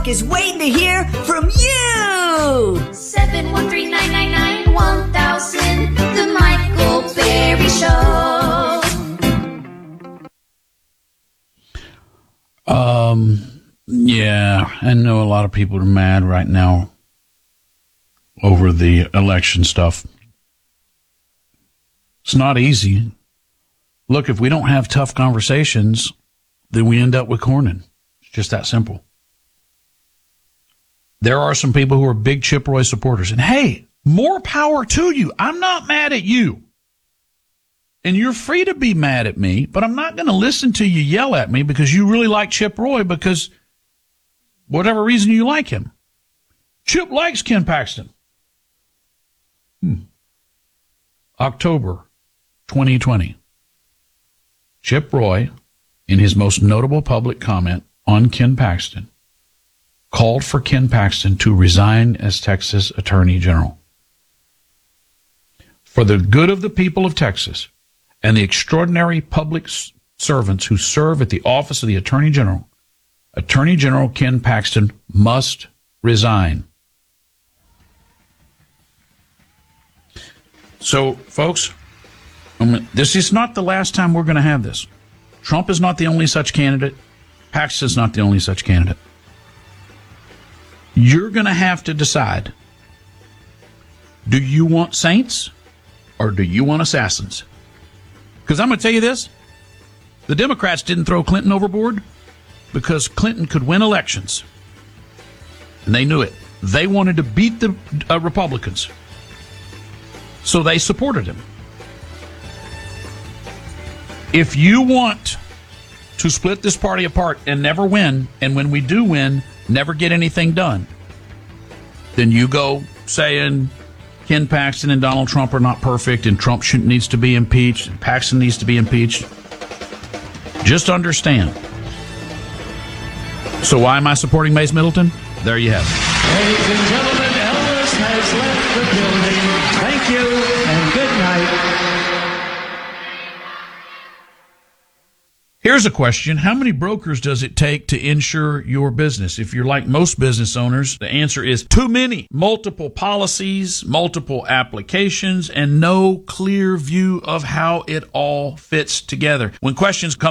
Network is waiting to hear from you. 713-999-1000, The Michael Berry Show. Yeah, I know a lot of people are mad right now over the election stuff. It's not easy. Look, if we don't have tough conversations, then we end up with Cornyn. It's just that simple. There are some people who are big Chip Roy supporters. And hey, more power to you. I'm not mad at you. And you're free to be mad at me, but I'm not going to listen to you yell at me because you really like Chip Roy because whatever reason you like him. Chip likes Ken Paxton. October 2020. Chip Roy, in his most notable public comment on Ken Paxton, called for Ken Paxton to resign as Texas Attorney General. For the good of the people of Texas and the extraordinary public servants who serve at the office of the Attorney General Ken Paxton must resign. So, folks, this is not the last time we're going to have this. Trump is not the only such candidate. Paxton is not the only such candidate. You're going to have to decide, do you want saints or do you want assassins? Because I'm going to tell you this, the Democrats didn't throw Clinton overboard because Clinton could win elections. And they knew it. They wanted to beat the Republicans. So they supported him. If you want to split this party apart and never win, and when we do win, never get anything done, then you go saying Ken Paxton and Donald Trump are not perfect and Trump needs to be impeached and Paxton needs to be impeached. Just understand. So why am I supporting Mace Middleton? There you have it. Ladies and gentlemen, Elvis has left the building. Thank you and good night. Here's a question. How many brokers does it take to insure your business? If you're like most business owners, the answer is too many. Multiple policies, multiple applications, and no clear view of how it all fits together. When questions come